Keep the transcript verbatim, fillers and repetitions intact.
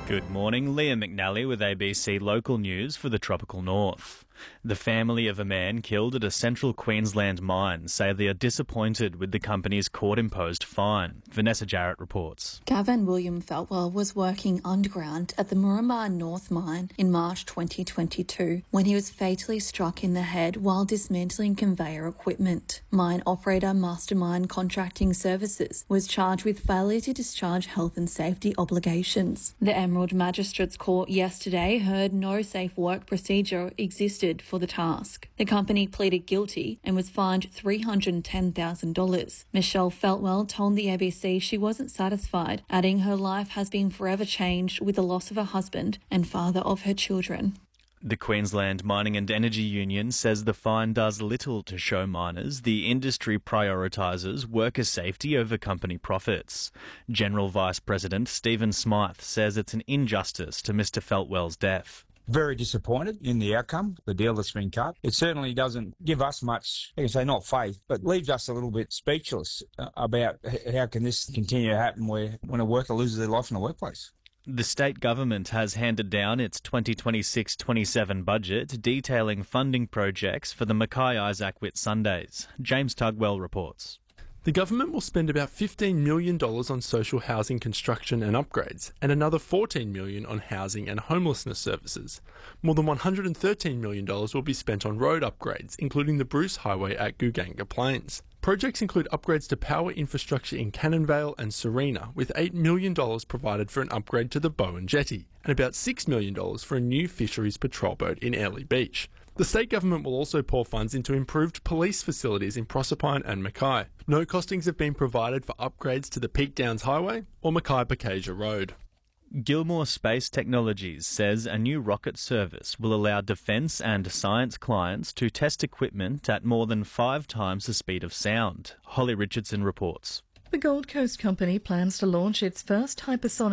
Good morning, Liam McNally with A B C Local News for the Tropical North. The family of a man killed at a central Queensland mine say they are disappointed with the company's court-imposed fine. Vanessa Jarrett reports. Gavin William Feltwell was working underground at the Moranbah North mine in March twenty twenty-two when he was fatally struck in the head while dismantling conveyor equipment. Mine operator Mastermind Contracting Services was charged with failure to discharge health and safety obligations. The Emerald Magistrates Court yesterday heard no safe work procedure existed for the task. The company pleaded guilty and was fined three hundred ten thousand dollars. Michelle Feltwell told the A B C she wasn't satisfied, adding her life has been forever changed with the loss of her husband and father of her children. The Queensland Mining and Energy Union says the fine does little to show miners the industry prioritises worker safety over company profits. General Vice President Stephen Smythe says it's an injustice to Mr Feltwell's death. Very disappointed in the outcome, the deal that's been cut. It certainly doesn't give us much, I can say not faith, but leaves us a little bit speechless about how can this continue to happen where when a worker loses their life in the workplace. The state government has handed down its twenty twenty-six twenty-seven budget detailing funding projects for the Mackay Isaac Whitsundays. James Tugwell reports. The government will spend about fifteen million dollars on social housing construction and upgrades, and another fourteen million dollars on housing and homelessness services. More than one hundred thirteen million dollars will be spent on road upgrades, including the Bruce Highway at Googanga Plains. Projects include upgrades to power infrastructure in Cannonvale and Serena, with eight million dollars provided for an upgrade to the Bowen Jetty, and about six million dollars for a new fisheries patrol boat in Airlie Beach. The state government will also pour funds into improved police facilities in Proserpine and Mackay. No costings have been provided for upgrades to the Peak Downs Highway or Mackay-Bacasia Road. Gilmore Space Technologies says a new rocket service will allow defence and science clients to test equipment at more than five times the speed of sound. Holly Richardson reports. The Gold Coast company plans to launch its first hypersonic